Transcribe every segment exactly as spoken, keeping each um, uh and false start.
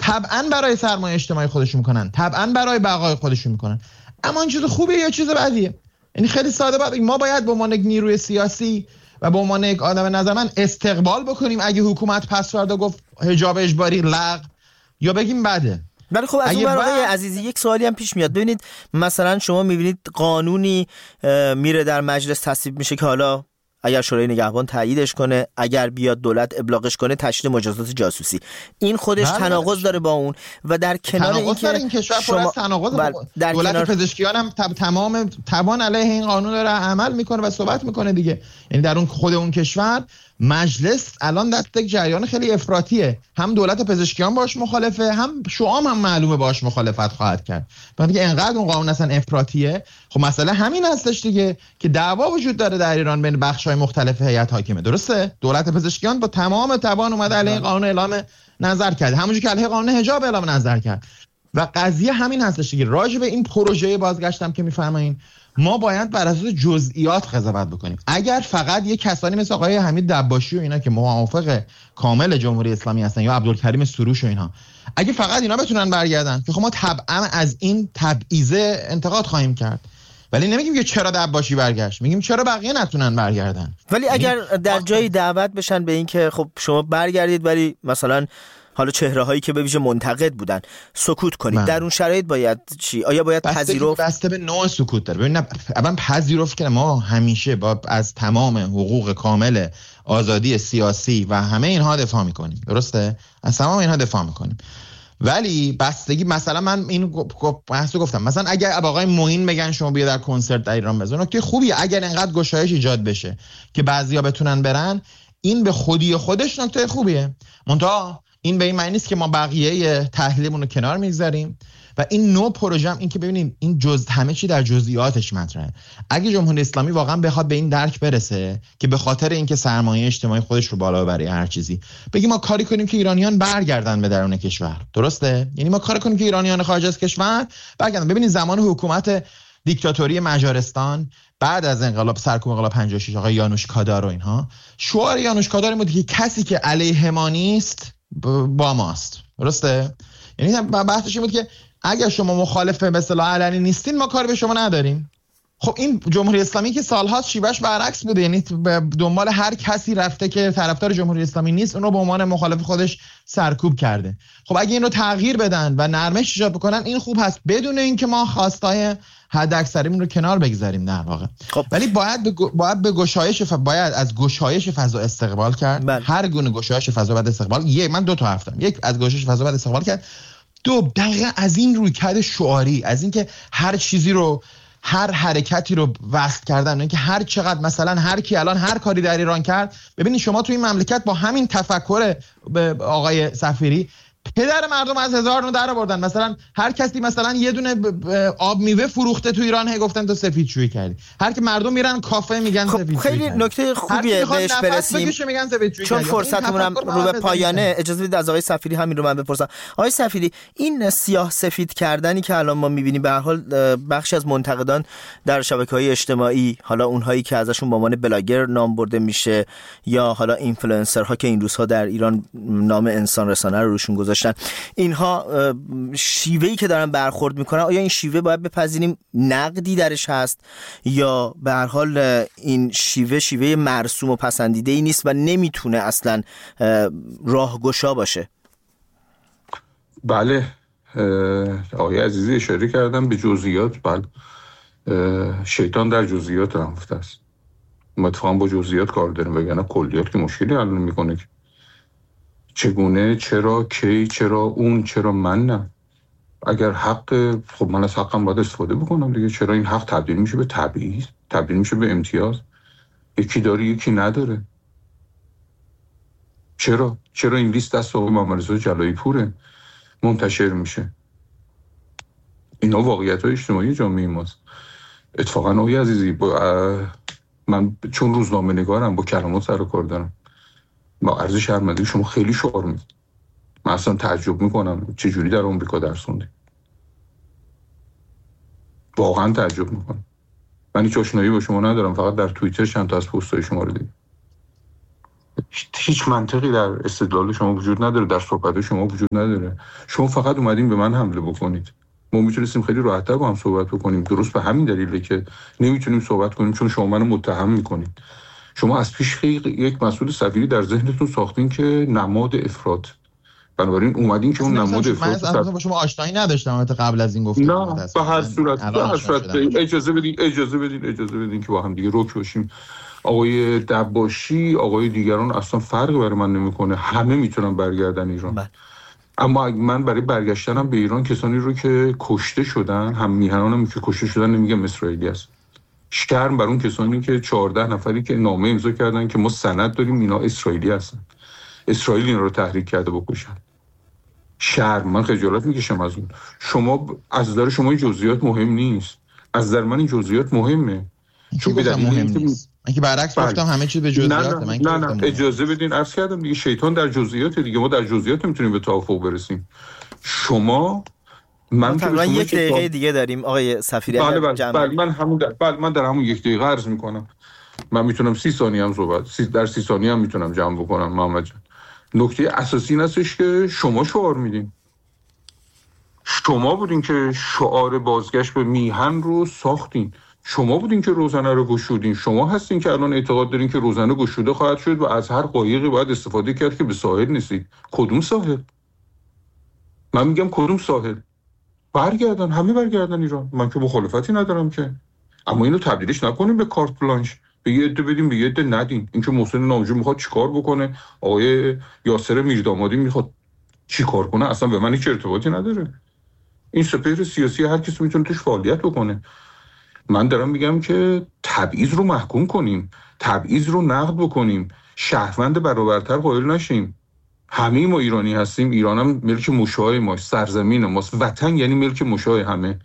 طبعا برای سرمایه اجتماعی خودشون میکنن، طبعا برای بقای خودشون میکنن، اما این چیز خوبه یا چیز بدیه؟ یعنی خیلی ساده بود. ما باید به عنوان یک نیروی سیاسی و به عنوان یک آدم نظر من استقبال بکنیم اگه حکومت پس فردا گفت حجاب اجباری لغو، یا بگیم بده. ولی خب از اون ور آقای عزیزی یک سوالی هم پیش میاد. ببینید مثلا شما میبینید قانونی میره در مجلس تصویب میشه که حالا اگر شورای نگهبان تاییدش کنه، اگر بیاد دولت ابلاغش کنه، تشدید مجازات جاسوسی، این خودش تناقض داره با اون. و در کنار این که این کشور پر از تناقض، دولت کنار... پزشکیان هم تب... تمام توان علیه این قانون داره عمل میکنه و صحبت میکنه دیگه. یعنی در اون خود اون کشور مجلس الان دست یک جریان خیلی افراطیه، هم دولت پزشکیان باش مخالفه، هم شعام هم معلومه باش مخالفت خواهد کرد. بعد که انقدر اون قانون اصلا افراطیه، خب مسئله همین هستش دیگه که دعوا وجود داره در ایران بین بخش‌های مختلف هیئت حاکمه. درسته؟ دولت پزشکیان با تمام توان اومده علیه این قانون اعلام نظر کرد، همونجوری که علیه قانون حجاب اعلام نظر کرد. و قضیه همین هستش دیگه. راجع به این پروژه بازگشتم که می‌فرمایین، ما باید بر اساس جزئیات قضاوت بکنیم. اگر فقط یک کسانی مثل آقای حمید دباشی و اینا که موافق کامل جمهوری اسلامی هستن یا عبدالکریم سروش و اینها، اگه فقط اینا بتونن برگردن که خب ما طبعا از این تبعیضه انتقاد خواهیم کرد، ولی نمیگیم که چرا دباشی برگشت، میگیم چرا بقیه نتونن برگردن. ولی اگر در جایی دعوت بشن به این که خب شما برگردید ولی مثلا حالا چهره هایی که به ویژه منتقد بودن سکوت کنید، من. در اون شرایط باید چی؟ آیا باید پذیرفت؟ بسته به نوع سکوت داره. ببین اول پذیرفت که ما همیشه با از تمام حقوق کامل آزادی سیاسی و همه اینها دفاع میکنیم، درسته؟ از تمام اینها دفاع میکنیم، ولی بستگی مثلا من این بحثو گفتم، مثلا اگر آقای معین بگن شما بیا در کنسرت در ایران بزن، نکته خوبیه. اگر اینقدر گشایش ایجاد بشه که بعضیا بتونن برن، این به خودی خودش نکته خوبیه. منتها این به این معنی نیست که ما بقیه تحلیلمون رو کنار میگذاریم. و این نوع پروژه هم این که ببینیم این جز همه چی در جزئیاتش مطرحه. اگه جمهوری اسلامی واقعا بخواد به این درک برسه که به خاطر اینکه سرمایه اجتماعی خودش رو بالا ببره هر چیزی، بگیم ما کاری کنیم که ایرانیان برگردن به درون کشور، درسته؟ یعنی ما کاری کنیم که ایرانیان خارج از کشور برگردن. ببینید زمان حکومت دیکتاتوری مجارستان بعد از انقلاب سرکوب انقلاب پنجاه و شش آقای یانوش کادار و اینها، شعار یانوش کادار بود که کسی که علیه ما نیست با ماست، درسته؟ یعنی بحثش این بود که اگر شما مخالف به اصطلاح علنی نیستین ما کاری به شما نداریم. خب این جمهوری اسلامی که سالهاست شیوهش برعکس بوده، یعنی دنبال هر کسی رفته که طرفدار جمهوری اسلامی نیست اون رو به عنوان مخالف خودش سرکوب کرده. خب اگه این رو تغییر بدن و نرمش ایجاد بکنن این خوب هست، بدون اینکه ما خواستای حد اکثریمون رو کنار بگذاریم در واقع. خب. ولی باید به باید به گشایش ف... باید از گشایش فضا استقبال کرد. بل. هر گونه گشایش فضا بعد استقبال. یک من دو تا حرف دارم. یک از گشایش فضا بعد استقبال کرد. دو دقیقاً از این رویکرد شعاری، از اینکه هر چیزی رو هر حرکتی رو وصل کردن، اینکه هر چقدر مثلا هر کی الان هر کاری در ایران کرد. ببینید شما تو این مملکت با همین تفکر آقای صفیری پدر مردم از هزار نو در آوردن. مثلا هر کسی مثلا یه دونه آب میوه فروخته تو ایران، هی گفتن تو سفیدشویی کردی. هر کی مردم میرن کافه میگن خب سفیدشویی. خیلی نکته خوبیه بهش برسیم چون فرصتمون هم رو به پایانه. اجازه بدید از آقای صفیری همین رو من بپرسم. آقای صفیری، این سیاه سفید کردنی که الان ما میبینیم به هر حال بخشی از منتقدان در شبکه‌های اجتماعی، حالا اونهایی که ازشون به عنوان بلاگر نام برده میشه یا حالا اینفلوئنسرها که این روزها در ایران نام انسان رسانه رو روشون گذاشتن، اینها شیوهی که دارن برخورد میکنن، آیا این شیوه باید بپذیریم نقدی درش هست یا به هر حال این شیوه شیوه مرسوم و پسندیده ای نیست و نمیتونه اصلا راهگشا باشه؟ بله، آقای عزیزی اشاره کردم به جزئیات. بله، شیطان در جزئیات رفته است. ما اتفاقا با جزئیات کار داریم، وگرنه کلیات که مشکلی حل نمیکنه. چگونه، چرا، کی، چرا اون، چرا من نه؟ اگر حق، خب من از حقم باید استفاده بکنم دیگه. چرا این حق تبدیل میشه به تبعیض، تبدیل میشه به امتیاز؟ یکی داره یکی نداره. چرا چرا این لیست دست آقای محمد رضا جلایی پوره منتشر میشه؟ اینا واقعیت‌های اجتماعی جامعه ماست. اتفاقا آقای عزیزی با من چون روزنامه نگارم با کلمات سر و کار دارم، با عرض شرمندگی شما خیلی شعار میدید. من اصلا تعجب میکنم چجوری در آمریکا درس خوندی. واقعا تعجب میکنم. من هیچ آشنایی با شما ندارم، فقط در توییتر چند تا از پست‌های شما رو دیدم. هیچ منطقی در استدلال شما وجود نداره، در صحبت شما وجود نداره. شما فقط اومدین به من حمله بکنید. ما میتونستیم خیلی راحت‌تر با هم صحبت بکنیم. درست به همین دلیله که نمیتونیم صحبت کنیم، چون شما منو متهم میکنید. شما از پیش یک مسئول سفیری در ذهنتون ساختین که نماد افراط، بنابراین اومدین که اون نماد افراط. من اصلا با شما آشنایی نداشتم البته قبل از این گفتم. نه به هر صورت به هر صورت اجازه بدین اجازه بدین اجازه بدین که با هم دیگه رک باشیم. آقای دباشی، آقای دیگران اصلا فرقی برای من نمیکنه، همه میتونن برگردن ایران. بله. اما من برای برگشتنم به ایران کسانی رو که کشته شدن، هم میهنانم که کشته شدن، نمیگم اسرائیلی است. شرم بر اون کسانی که چهارده نفری که نامه امضا کردن که ما سند داریم اینا اسرائیلی هستن، اسرائیل اینا رو تحریک کرده بکشن. شرم، من خجالت میکشم از اون. شما از نظر شما این جزئیات مهم نیست، از نظر من این جزئیات مهمه. چون به دلیل مهم نیست. من که برعکس گفتم همه چیز به جزئیاته. من نه نه, نه. اجازه بدین عرض کردم دیگه، شیطان در جزئیات دیگه، ما در جزئیات میتونیم به توافق برسیم. شما من تقریبا یک دقیقه تا... دیگه داریم آقای سفیری. بله بله, بله من همون در... بله من در همون یک دقیقه عرض میکنم. من میتونم سی ثانیه هم صحبت سی... در سی ثانیه هم میتونم جمع بکنم. محمد جان، نکته اساسی این هستش که شما شعار میدین. شما بودین که شعار بازگشت به میهن رو ساختین. شما بودین که روزنه رو گشودین. شما هستین که الان اعتقاد دارین که روزنه گشوده خواهد شد و از هر قایقی باید استفاده کرد که به ساحل نیستید. کدوم ساحل؟ من میگم کدوم ساحل؟ برگردن، همه برگردن ایران. من که مخالفتی ندارم که، اما اینو تبدیلش نکنیم به کارت بلانش، به یه عده بدیم به یه عده ندین. این که محسن نامجو میخواد چیکار بکنه، آقای یاسر میردامادی میخواد چیکار کنه، اصلا به من هیچ ارتباطی نداره. این سپهر سیاسی هر کسی میتونه توش فعالیت بکنه. من دارم میگم که تبعیض رو محکوم کنیم، تبعیض رو نقد بکنیم، شهروند برابرتر قائل نشیم. همه ما ایرانی هستیم، ایران هم ملک مشاهای ماست، سرزمین ماست، وطن یعنی ملک مشاهای همه.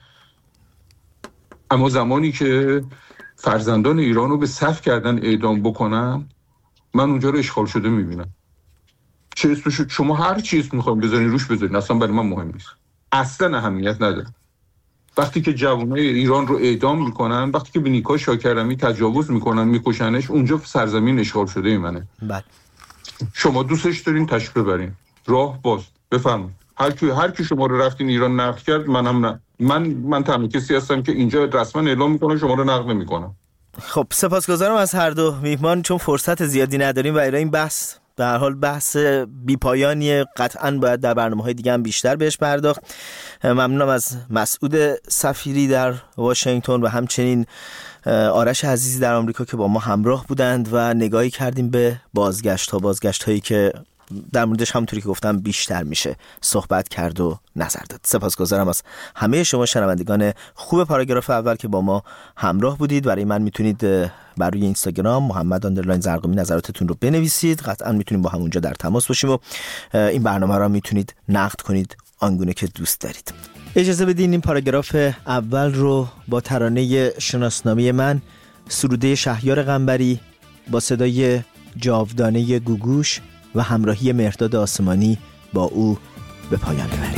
اما زمانی که فرزندان ایران رو به صف کردن اعدام بکنن، من اونجا رو اشغال شده میبینم. چه اسمش شما هر چیز میخوایم بذارین روش بذارین، اصلا برای من مهم نیست، اصلا اهمیت نداره. وقتی که جوانای ایران رو اعدام میکنن، وقتی که به نیکا شاکرمی تجاوز میکنن، میکشنش، اونجا سرزمین اشغال شده ای منه. بله. شما دوستش دارین تشریف ببرین، راه باز، بفرمایید. هر کی هر کی شما رو رفتین ایران نقد کرد، منم نه. من من تنها کسی هستم که اینجا رسما اعلام میکنم شما رو نقد نمیکنم. خب سپاسگزارم از هر دو میهمان، چون فرصت زیادی نداریم و این بحث به هر حال بحث بی‌پایانیه، قطعاً باید در برنامه‌های دیگه هم بیشتر بهش پرداخت. ممنونم از مسعود سفیری در واشنگتن و همچنین آرش عزیزی در آمریکا که با ما همراه بودند و نگاهی کردیم به بازگشت‌ها بازگشت‌هایی که در موردش همونطوری که گفتم بیشتر میشه صحبت کرد و نظر داد. سپاسگزارم از همه شما شنوندگان خوب پاراگراف اول که با ما همراه بودید. برای من میتونید بر روی اینستاگرام محمد آندرلاین زرقامی نظراتتون رو بنویسید، قطعا میتونیم با همونجا در تماس باشیم و این برنامه را میتونید نقد کنید آنگونه که دوست دارید. اجازه بدین این پاراگراف اول رو با ترانه شناسنامه من، سروده شهریار قنبری با صدای جاودانه گوگوش و همراهی مهرداد آسمانی با او به پایان ببریم.